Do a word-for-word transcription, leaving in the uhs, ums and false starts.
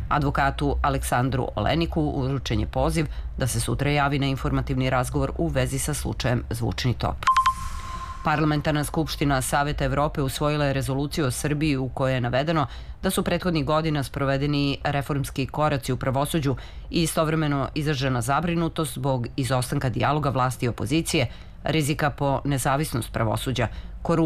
Advokatu Aleksandru Oleniku uručen je poziv da se sutra javi na informativni razgovor u vezi sa slučajem Zvučni top. Parlamentarna skupština Saveta Evrope usvojila je rezoluciju o Srbiji u kojoj je navedeno da su prethodnih godina sprovedeni reformski koraci u pravosuđu i istovremeno izražena zabrinutost zbog izostanka dijaloga vlasti i opozicije, rizika po nezavisnost pravosuđa, korupcije,